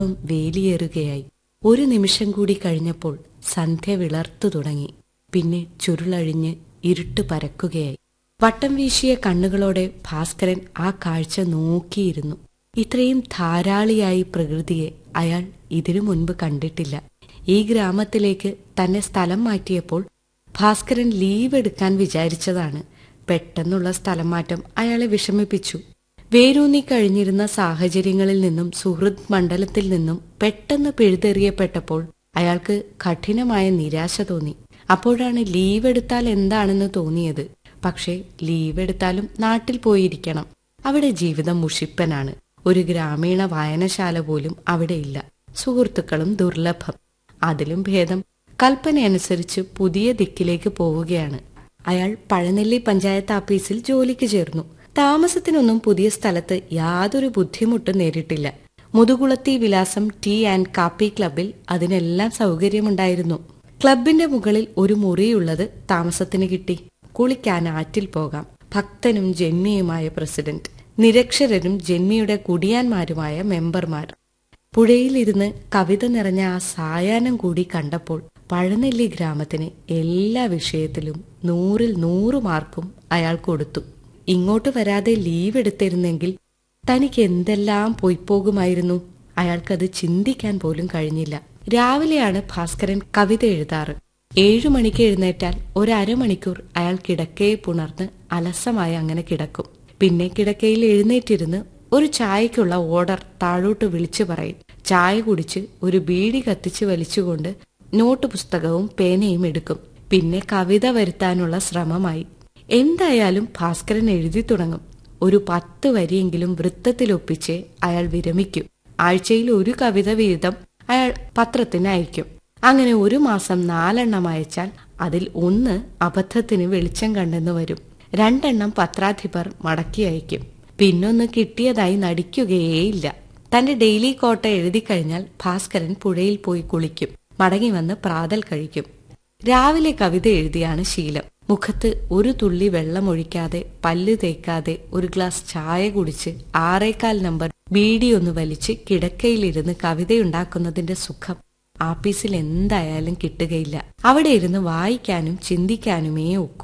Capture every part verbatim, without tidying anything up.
വേലിയേറുകയായി. ഒരു നിമിഷം കൂടി കഴിഞ്ഞപ്പോൾ സന്ധ്യ വിളർത്തു തുടങ്ങി. പിന്നെ ചുരുളഴിഞ്ഞ് ഇരുട്ട് പരക്കുകയായി. വട്ടം വീശിയ കണ്ണുകളോടെ ഭാസ്കരൻ ആ കാഴ്ച നോക്കിയിരുന്നു. ഇത്രയും ധാരാളിയായി പ്രകൃതിയെ അയാൾ ഇതിനു മുൻപ് കണ്ടിട്ടില്ല. ഈ ഗ്രാമത്തിലേക്ക് തന്നെ സ്ഥലം മാറ്റിയപ്പോൾ ഭാസ്കരൻ ലീവ് എടുക്കാൻ വിചാരിച്ചതാണ്. പെട്ടെന്നുള്ള സ്ഥലം മാറ്റം അയാളെ വിഷമിപ്പിച്ചു. വേരൂന്നി കഴിഞ്ഞിരുന്ന സാഹചര്യങ്ങളിൽ നിന്നും സുഹൃത് മണ്ഡലത്തിൽ നിന്നും പെട്ടെന്ന് പിഴുതെറിയപ്പെട്ടപ്പോൾ അയാൾക്ക് കഠിനമായ നിരാശ തോന്നി. അപ്പോഴാണ് ലീവ് എടുത്താൽ എന്താണെന്ന് തോന്നിയത്. പക്ഷേ ലീവ് എടുത്താലും നാട്ടിൽ പോയിരിക്കണം. അവിടെ ജീവിതം മുഷിപ്പനാണ്. ഒരു ഗ്രാമീണ വായനശാല പോലും അവിടെയില്ല. സുഹൃത്തുക്കളും ദുർലഭം. അതിലും ഭേദം കൽപ്പനയനുസരിച്ച് പുതിയ ദിക്കിലേക്ക് പോവുകയാണ്. അയാൾ പഴനെല്ലി പഞ്ചായത്ത് ആഫീസിൽ ജോലിക്ക് ചേർന്നു. താമസത്തിനൊന്നും പുതിയ സ്ഥലത്ത് യാതൊരു ബുദ്ധിമുട്ടും നേരിട്ടില്ല. മുതുകുളത്തി വിലാസം ടീ ആൻഡ് കാപ്പി ക്ലബിൽ അതിനെല്ലാം സൗകര്യമുണ്ടായിരുന്നു. ക്ലബിന്റെ മുകളിൽ ഒരു മുറിയുള്ളത് താമസത്തിന് കിട്ടി. കുളിക്കാൻ ആറ്റിൽ പോകാം. ഭക്തനും ജന്മിയുമായ പ്രസിഡന്റ്, നിരക്ഷരരും ജന്മിയുടെ കുടിയാന്മാരുമായ മെമ്പർമാർ. പുഴയിലിരുന്ന് കവിത നിറഞ്ഞ ആ സായാഹ്നം കൂടി കണ്ടപ്പോൾ പഴനെല്ലി ഗ്രാമത്തിന് എല്ലാ വിഷയത്തിലും നൂറിൽ നൂറ് മാർക്കും അയാൾ കൊടുത്തു. ഇങ്ങോട്ട് വരാതെ ലീവ് എടുത്തിരുന്നെങ്കിൽ തനിക്ക് എന്തെല്ലാം പോയിപ്പോകുമായിരുന്നു. അയാൾക്കത് ചിന്തിക്കാൻ പോലും കഴിഞ്ഞില്ല. രാവിലെയാണ് ഭാസ്കരൻ കവിത എഴുതാറ്. ഏഴു മണിക്ക് എഴുന്നേറ്റാൽ ഒരമണിക്കൂർ അയാൾ കിടക്കയെ പുണർന്ന് അലസമായി അങ്ങനെ കിടക്കും. പിന്നെ കിടക്കയിൽ എഴുന്നേറ്റിരുന്ന് ഒരു ചായക്കുള്ള ഓർഡർ താഴോട്ട് വിളിച്ചു പറയും. ചായ കുടിച്ച് ഒരു ബീഡി കത്തിച്ച് വലിച്ചുകൊണ്ട് നോട്ട് പുസ്തകവും പേനയും എടുക്കും. പിന്നെ കവിത വരുത്താനുള്ള ശ്രമമായി. എന്തായാലും ഭാസ്കരൻ എഴുതി തുടങ്ങും. ഒരു പത്ത് വരിയെങ്കിലും വൃത്തത്തിലൊപ്പിച്ച് അയാൾ വിരമിക്കും. ആഴ്ചയിൽ ഒരു കവിത വീതം അയാൾ പത്രത്തിന് അയക്കും. അങ്ങനെ ഒരു മാസം നാലെണ്ണം അയച്ചാൽ അതിൽ ഒന്ന് അബദ്ധത്തിന് വെളിച്ചം കണ്ടെന്ന് വരും. രണ്ടെണ്ണം പത്രാധിപർ മടക്കി അയക്കും. പിന്നൊന്ന് കിട്ടിയതായി നടിക്കുകയേയില്ല. തന്റെ ഡെയിലി കോട്ട എഴുതി കഴിഞ്ഞാൽ ഭാസ്കരൻ പുഴയിൽ പോയി കുളിക്കും. മടങ്ങി വന്ന് പ്രാതൽ കഴിക്കും. രാവിലെ കവിത എഴുതിയാണ് ശീലം. മുഖത്ത് ഒരു തുള്ളി വെള്ളമൊഴിക്കാതെ, പല്ല് തേക്കാതെ ഒരു ഗ്ലാസ് ചായ കുടിച്ച് ആറേകാൽ നമ്പർ ബീഡിയൊന്ന് വലിച്ച് കിടക്കയിലിരുന്ന് കവിതയുണ്ടാക്കുന്നതിന്റെ സുഖം ആഫീസിൽ എന്തായാലും കിട്ടുകയില്ല. അവിടെ ഇരുന്ന് വായിക്കാനും ചിന്തിക്കാനുമേ ഒക്കൂ.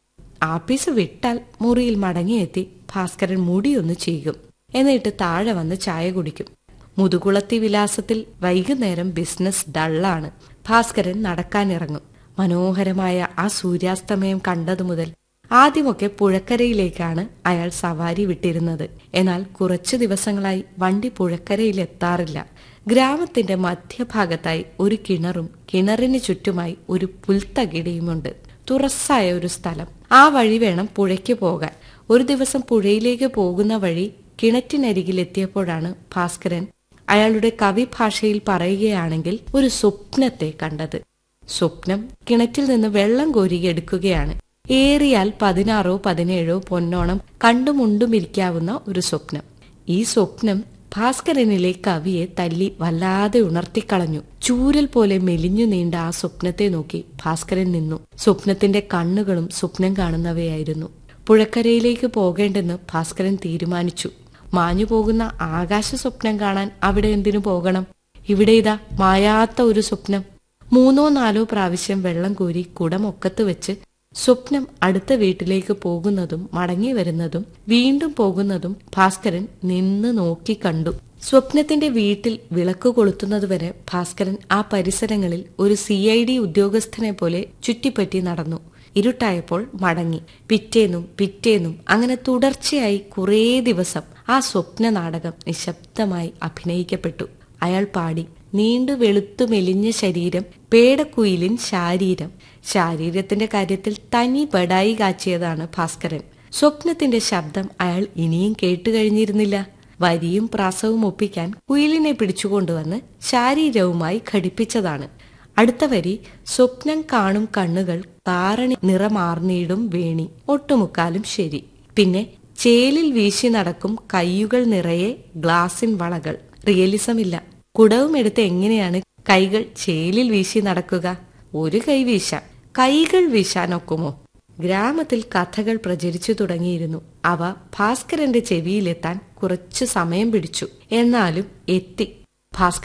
ആഫീസ് വിട്ടാൽ മുറിയിൽ മടങ്ങിയെത്തി ഭാസ്കരൻ മുടിയൊന്ന് ചെയ്യും. എന്നിട്ട് താഴെ വന്ന് ചായ കുടിക്കും. മുതുകുളത്തി വിലാസത്തിൽ വൈകുന്നേരം ബിസിനസ് ഡള്ളാണ്. ഭാസ്കരൻ നടക്കാനിറങ്ങും. മനോഹരമായ ആ സൂര്യാസ്തമയം കണ്ടതു മുതൽ ആദ്യമൊക്കെ പുഴക്കരയിലേക്കാണ് അയാൾ സവാരി വിട്ടിരുന്നത്. എന്നാൽ കുറച്ചു ദിവസങ്ങളായി വണ്ടി പുഴക്കരയിലെത്താറില്ല. ഗ്രാമത്തിന്റെ മധ്യഭാഗത്തായി ഒരു കിണറും കിണറിന് ചുറ്റുമായി ഒരു പുൽത്തകിടിയുമുണ്ട്. തുറസ്സായ ഒരു സ്ഥലം. ആ വഴി വേണം പുഴയ്ക്ക് പോകാൻ. ഒരു ദിവസം പുഴയിലേക്ക് പോകുന്ന വഴി കിണറ്റിനരികിലെത്തിയപ്പോഴാണ് ഭാസ്കരൻ അയാളുടെ കവി ഭാഷയിൽ പറയുകയാണെങ്കിൽ ഒരു സ്വപ്നത്തെ കണ്ടത്. സ്വപ്നം കിണറ്റിൽ നിന്ന് വെള്ളം കോരിയെടുക്കുകയാണ്. ഏറിയാൽ പതിനാറോ പതിനേഴോ പൊന്നോണം കണ്ടുമുണ്ടുമിരിക്കാവുന്ന ഒരു സ്വപ്നം. ഈ സ്വപ്നം ഭാസ്കരനിലെ കവിയെ തല്ലി വല്ലാതെ ഉണർത്തിക്കളഞ്ഞു. ചൂരൽ പോലെ മെലിഞ്ഞു നീണ്ട ആ സ്വപ്നത്തെ നോക്കി ഭാസ്കരൻ നിന്നു. സ്വപ്നത്തിന്റെ കണ്ണുകളും സ്വപ്നം കാണുന്നവയായിരുന്നു. പുഴക്കരയിലേക്ക് പോകേണ്ടെന്ന് ഭാസ്കരൻ തീരുമാനിച്ചു. മാഞ്ഞു പോകുന്ന ആകാശ സ്വപ്നം കാണാൻ അവിടെ എന്തിനു പോകണം? ഇവിടെ ഇതാ മായാത്ത ഒരു സ്വപ്നം. മൂന്നോ നാലോ പ്രാവശ്യം വെള്ളം കോരി കുടമൊക്കത്ത് വെച്ച് സ്വപ്നം അടുത്ത വീട്ടിലേക്ക് പോകുന്നതും മടങ്ങി വരുന്നതും വീണ്ടും പോകുന്നതും ഭാസ്കരൻ നിന്ന് നോക്കി കണ്ടു. സ്വപ്നത്തിന്റെ വീട്ടിൽ വിളക്ക് കൊളുത്തുന്നതുവരെ ഭാസ്കരൻ ആ പരിസരങ്ങളിൽ ഒരു സി ഐ ഡി ഉദ്യോഗസ്ഥനെ പോലെ ചുറ്റിപ്പറ്റി നടന്നു. ഇരുട്ടായപ്പോൾ മടങ്ങി. പിറ്റേന്നും പിറ്റേന്നും അങ്ങനെ തുടർച്ചയായി കുറേ ദിവസം ആ സ്വപ്ന നാടകം നിശബ്ദമായി അഭിനയിക്കപ്പെട്ടു. അയാൾ പാടി: നീണ്ടു വെളുത്തു മെലിഞ്ഞ ശരീരം, പേടക്കുയിലിൻ ശാരീരം. ശാരീരത്തിന്റെ കാര്യത്തിൽ തനി ബടായി കാച്ചിയതാണ് ഭാസ്കരൻ. സ്വപ്നത്തിന്റെ ശബ്ദം അയാൾ ഇനിയും കേട്ടുകഴിഞ്ഞിരുന്നില്ല. വരിയും പ്രാസവും ഒപ്പിക്കാൻ കുയിലിനെ പിടിച്ചുകൊണ്ടുവന്ന് ശാരീരവുമായി ഘടിപ്പിച്ചതാണ്. അടുത്ത വരി: സ്വപ്നം കാണും കണ്ണുകൾ താരണി നിറമാർന്നിടും വേണി, ഒട്ടുമുക്കാലും ശരി. പിന്നെ ചേലിൽ വീശി നടക്കും കയ്യുകൾ നിറയെ ഗ്ലാസിൻ വളകൾ. റിയലിസമില്ല. കുടവും എടുത്ത് എങ്ങനെയാണ് കൈകൾ ചേലിൽ വീശി നടക്കുക? ഒരു കൈ വീശാം. കൈകൾ വീശാനൊക്കുമോ? ഗ്രാമത്തിൽ കഥകൾ പ്രചരിച്ചു തുടങ്ങിയിരുന്നു. അവ ഭാസ്കരന്റെ ചെവിയിലെത്താൻ കുറച്ചു സമയം പിടിച്ചു. എന്നാലും എത്തി. ഭാസ്കരൻ